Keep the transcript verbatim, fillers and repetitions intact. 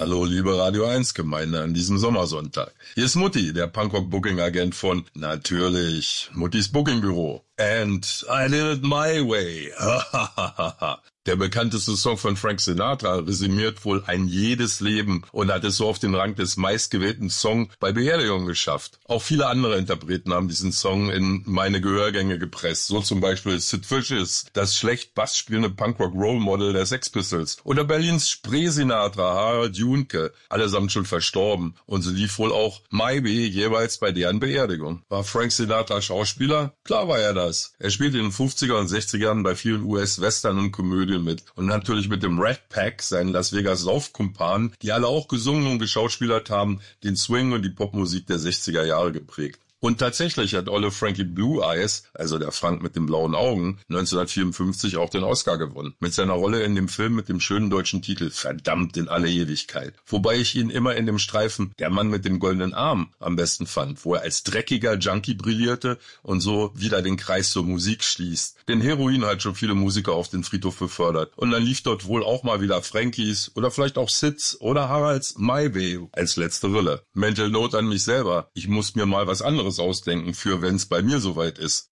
Hallo liebe Radio eins Gemeinde an diesem Sommersonntag. Hier ist Mutti, der Punkrock-Booking-Agent von, natürlich, Muttis Bookingbüro. And I did it my way. Der bekannteste Song von Frank Sinatra resümiert wohl ein jedes Leben und hat es so auf den Rang des meistgewählten Song bei Beerdigungen geschafft. Auch viele andere Interpreten haben diesen Song in meine Gehörgänge gepresst. So zum Beispiel Sid Vicious, das schlecht Bass spielende Punkrock-Role-Model der Sex Pistols. Oder Berlins Spree-Sinatra, Harald Junke, allesamt schon verstorben. Und so lief wohl auch Maybe jeweils bei deren Beerdigung. War Frank Sinatra Schauspieler? Klar war er das. Er spielte in den fünfziger und sechziger Jahren bei vielen U S-Western und Komödien mit und natürlich mit dem Rat Pack, seinen Las Vegas Saufkumpanen, die alle auch gesungen und geschauspielert haben, den Swing und die Popmusik der sechziger Jahre geprägt. Und tatsächlich hat Olle Frankie Blue Eyes, also der Frank mit den blauen Augen, neunzehnhundertvierundfünfzig auch den Oscar gewonnen. Mit seiner Rolle in dem Film mit dem schönen deutschen Titel Verdammt in alle Ewigkeit. Wobei ich ihn immer in dem Streifen Der Mann mit dem goldenen Arm am besten fand, wo er als dreckiger Junkie brillierte und so wieder den Kreis zur Musik schließt. Denn Heroin hat schon viele Musiker auf den Friedhof befördert. Und dann lief dort wohl auch mal wieder Frankies oder vielleicht auch Sids oder Haralds My Way als letzte Rille. Mental Note an mich selber. Ich muss mir mal was anderes ausdenken für, wenn's bei mir soweit ist.